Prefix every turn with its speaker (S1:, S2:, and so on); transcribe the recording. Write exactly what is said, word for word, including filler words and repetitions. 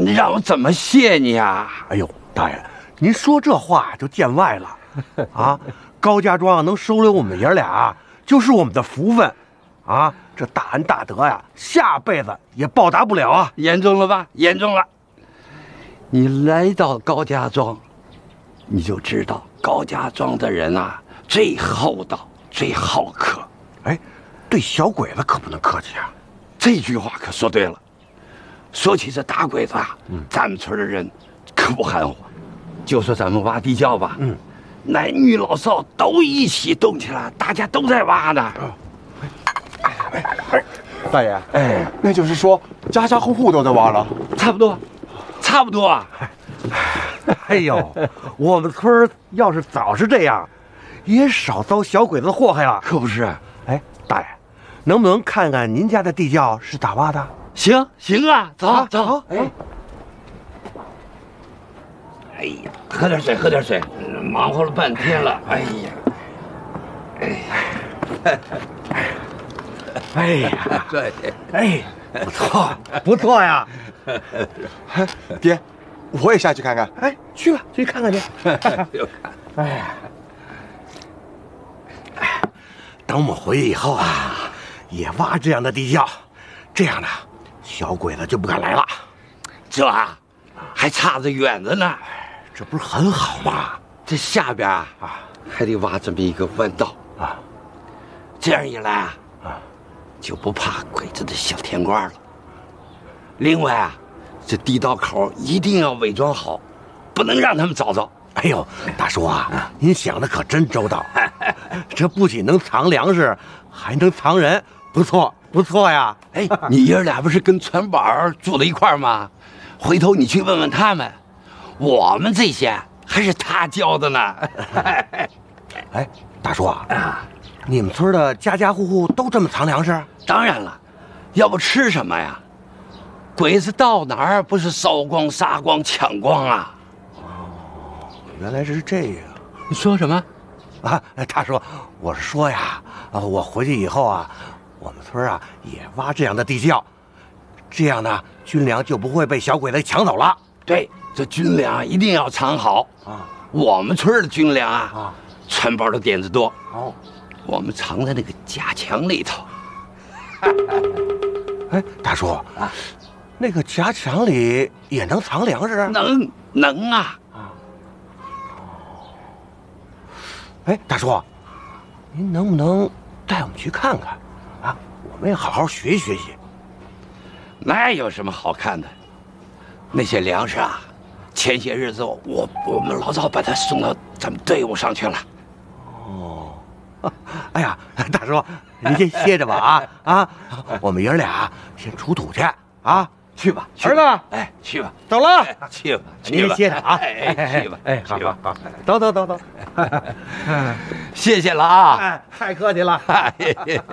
S1: 你让我怎么谢你啊？
S2: 哎呦，大爷，您说这话就见外了啊！高家庄能收留我们爷俩，就是我们的福分啊！这大恩大德呀，下辈子也报答不了啊！
S1: 严重了吧？严重了！你来到高家庄，你就知道高家庄的人啊，最厚道，最好客。
S2: 哎，对小鬼子可不能客气啊！
S1: 这句话可说对了。说起这打鬼子啊，嗯、咱们村的人可不含糊。就说咱们挖地窖吧，嗯，男女老少都一起动起来，大家都在挖呢。
S3: 哎哎哎，大爷，哎，那就是说家家户户都在挖了？
S1: 差不多，差不多啊。
S2: 哎呦，我们村要是早是这样，也少遭小鬼子祸害了。
S1: 可不是？
S2: 哎，大爷，能不能看看您家的地窖是咋挖的？
S1: 行行啊，走、啊、走。
S2: 哎，
S1: 哎呀，喝点水，喝点水，忙活了半天了。哎呀，哎，
S2: 哎呀，
S1: 对，
S2: 哎，不错，不错呀。
S3: 爹，我也下去看看。
S2: 哎，去吧，去看看去。哎呀，等我们回去以后啊，也挖这样的地窖，这样呢，小鬼子就不敢来了。
S1: 这啊，还差着远着呢。
S2: 这不是很好吗？
S1: 这下边啊啊，还得挖这么一个弯道啊，这样一来啊啊，就不怕鬼子的小天官了。另外啊，这地道口一定要伪装好，不能让他们找着。
S2: 哎呦，大叔啊，您想的可真周到。这不仅能藏粮食，还能藏人，不错不错呀。
S1: 哎，你爷俩不是跟船板住在一块吗？回头你去问问他们，我们这些还是他教的呢。
S2: 哎，大叔啊，你们村的家家户户都这么藏粮食？
S1: 当然了，要不吃什么呀？鬼子到哪儿不是烧光、杀光、抢光啊？
S2: 哦，原来是这样。
S1: 你说什么？
S2: 啊，大叔，我是说呀，啊，我回去以后啊，我们村啊也挖这样的地窖，这样呢，军粮就不会被小鬼子抢走了。
S1: 对，这军粮一定要藏好啊。我们村的军粮啊，啊，船包的点子多。哦，我们藏在那个夹墙里头。
S2: 哎，大叔啊，那个夹墙里也能藏粮食？
S1: 能能啊。啊。
S2: 哎，大叔，您能不能带我们去看看？啊，我们也好好学习学习。
S1: 那有什么好看的？那些粮食啊，前些日子我我们老早把它送到咱们队伍上去了。
S2: 哦，哎呀，大叔，您先歇着吧啊啊！我们爷俩先锄土去啊，
S1: 去吧，
S2: 去吧儿子，
S1: 哎，去吧，
S2: 走了，
S1: 哎、去吧，
S2: 您歇着啊，
S1: 哎，去吧，
S2: 哎，好好好，走走走走，
S1: 谢谢了啊，
S2: 哎，太客气了。